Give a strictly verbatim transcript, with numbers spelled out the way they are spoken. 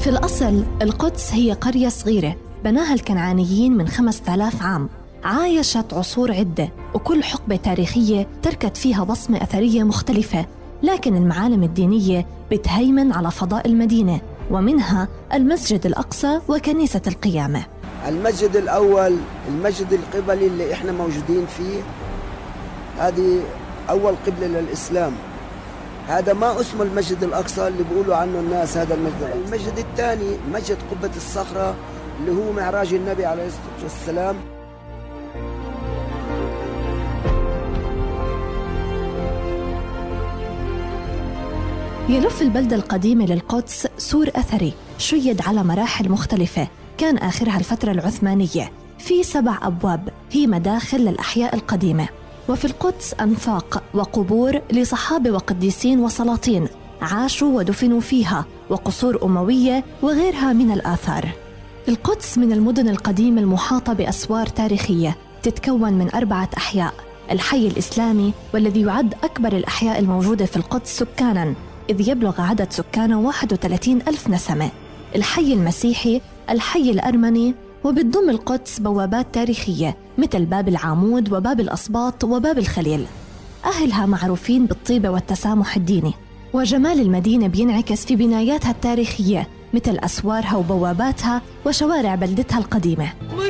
في الأصل القدس هي قرية صغيرة بناها الكنعانيين من خمسة آلاف عام، عايشت عصور عدة، وكل حقبة تاريخية تركت فيها بصمة أثرية مختلفة، لكن المعالم الدينية بتهيمن على فضاء المدينة، ومنها المسجد الأقصى وكنيسة القيامة. المسجد الأول، المسجد القبلي اللي إحنا موجودين فيه، هذه أول قبلة للإسلام. هذا ما اسمه المسجد الأقصى اللي بيقولوا عنه الناس هذا المسجد الأقصى. المسجد الثاني مسجد قبة الصخرة اللي هو معراج النبي عليه الصلاة والسلام. يلف البلدة القديمة للقدس سور أثري شيد على مراحل مختلفة، كان آخرها الفترة العثمانية، في سبع أبواب هي مداخل للأحياء القديمة. وفي القدس أنفاق وقبور لصحابة وقديسين وسلاطين عاشوا ودفنوا فيها، وقصور أموية وغيرها من الآثار. القدس من المدن القديمة المحاطة بأسوار تاريخية تتكون من أربعة أحياء: الحي الإسلامي والذي يعد أكبر الأحياء الموجودة في القدس سكاناً، إذ يبلغ عدد سكانه واحد وثلاثين ألف نسمة، الحي المسيحي، الحي الأرمني، وبتضم القدس بوابات تاريخية مثل باب العامود وباب الأسباط وباب الخليل. أهلها معروفين بالطيبة والتسامح الديني، وجمال المدينة بينعكس في بناياتها التاريخية مثل أسوارها وبواباتها وشوارع بلدتها القديمة.